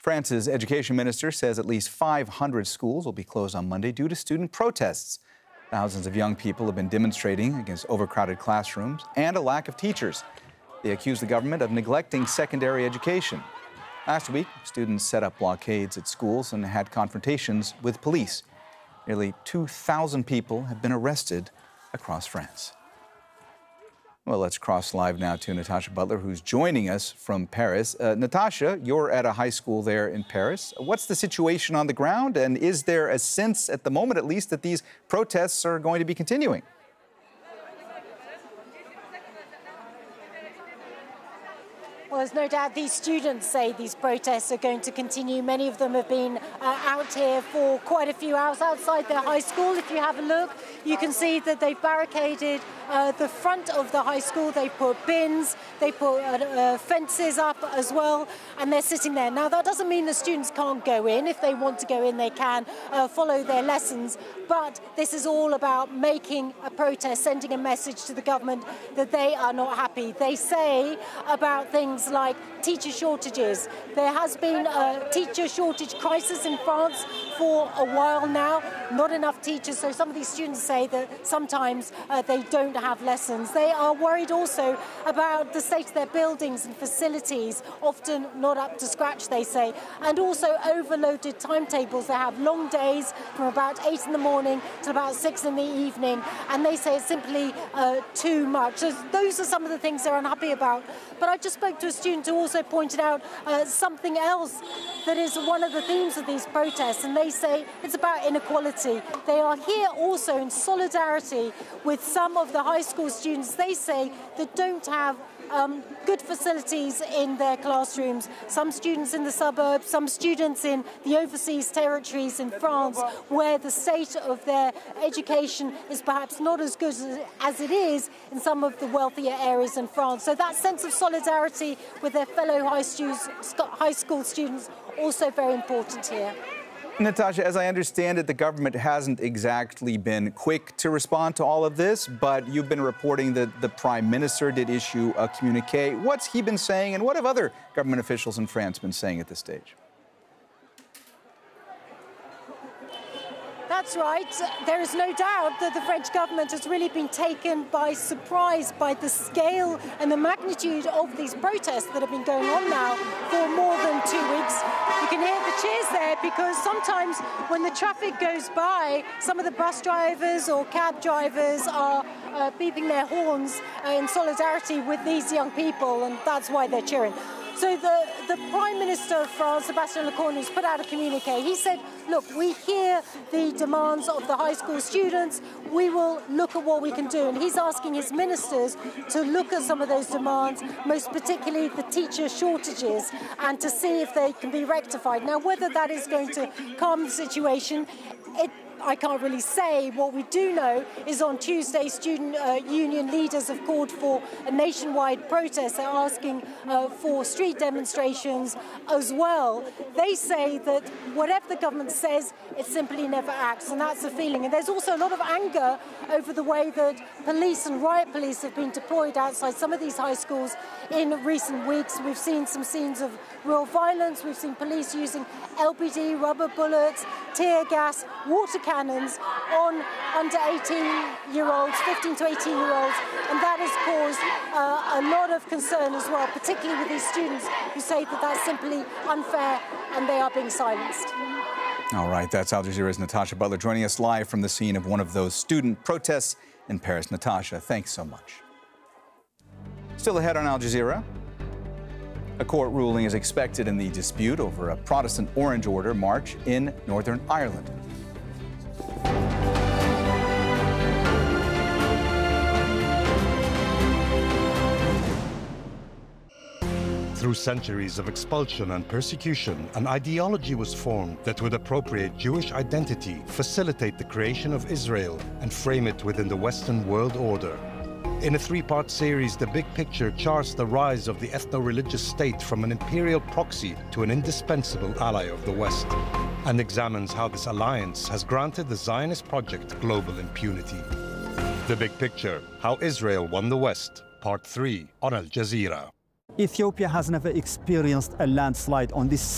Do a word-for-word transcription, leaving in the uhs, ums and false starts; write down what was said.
France's education minister says at least five hundred schools will be closed on Monday due to student protests. Thousands of young people have been demonstrating against overcrowded classrooms and a lack of teachers. They accuse the government of neglecting secondary education. Last week, students set up blockades at schools and had confrontations with police. Nearly two thousand people have been arrested across France. Well, let's cross live now to Natasha Butler, who's joining us from Paris. Uh, Natasha, you're at a high school there in Paris. What's the situation on the ground, and is there a sense, at the moment at least, that these protests are going to be continuing? Well, there's no doubt these students say these protests are going to continue. Many of them have been uh, out here for quite a few hours outside their high school. If you have a look, you can see that they've barricaded uh, the front of the high school. They put bins, they put uh, uh, fences up as well, and they're sitting there. Now, that doesn't mean the students can't go in. If they want to go in, they can uh, follow their lessons. But this is all about making a protest, sending a message to the government that they are not happy. They say about things like teacher shortages. There has been a teacher shortage crisis in France for a while now. Not enough teachers, so some of these students say that sometimes uh, they don't have lessons. They are worried also about the state of their buildings and facilities, often not up to scratch, they say, and also overloaded timetables. They have long days from about eight in the morning to about six in the evening, and they say it's simply uh, too much. So those are some of the things they're unhappy about. But I just spoke to a student who also pointed out uh, something else that is one of the themes of these protests, and they say it's about inequality. They are here also in solidarity with some of the high school students, they say, that don't have Um, good facilities in their classrooms. Some students in the suburbs, some students in the overseas territories in France, where the state of their education is perhaps not as good as it is in some of the wealthier areas in France. So that sense of solidarity with their fellow high, students, high school students, also very important here. Natasha, as I understand it, the government hasn't exactly been quick to respond to all of this, but you've been reporting that the Prime Minister did issue a communique. What's he been saying, and what have other government officials in France been saying at this stage? That's right. There is no doubt that the French government has really been taken by surprise by the scale and the magnitude of these protests that have been going on now for more than two weeks. You can hear the cheers there because sometimes when the traffic goes by, some of the bus drivers or cab drivers are uh, beeping their horns uh, in solidarity with these young people, and that's why they're cheering. So the, the Prime Minister of France, Sébastien Lecornu, has put out a communique. He said, look, we hear the demands of the high school students. We will look at what we can do. And he's asking his ministers to look at some of those demands, most particularly the teacher shortages, and to see if they can be rectified. Now, whether that is going to calm the situation, it I can't really say. What we do know is on Tuesday, student uh, union leaders have called for a nationwide protest. They're asking uh, for street demonstrations as well. They say that whatever the government says, it simply never acts, and that's the feeling. And there's also a lot of anger over the way that police and riot police have been deployed outside some of these high schools in recent weeks. We've seen some scenes of real violence. We've seen police using L B D, rubber bullets, tear gas, water cannons on under eighteen-year-olds, fifteen to eighteen-year-olds, and that has caused uh, a lot of concern as well, particularly with these students who say that that's simply unfair and they are being silenced. All right, that's Al Jazeera's Natasha Butler joining us live from the scene of one of those student protests in Paris. Natasha, thanks so much. Still ahead on Al Jazeera. A court ruling is expected in the dispute over a Protestant Orange Order march in Northern Ireland. Through centuries of expulsion and persecution, an ideology was formed that would appropriate Jewish identity, facilitate the creation of Israel, and frame it within the Western world order. In a three-part series, The Big Picture charts the rise of the ethno-religious state from an imperial proxy to an indispensable ally of the West, and examines how this alliance has granted the Zionist project global impunity. The Big Picture, How Israel Won the West, Part three on Al Jazeera. Ethiopia has never experienced a landslide on this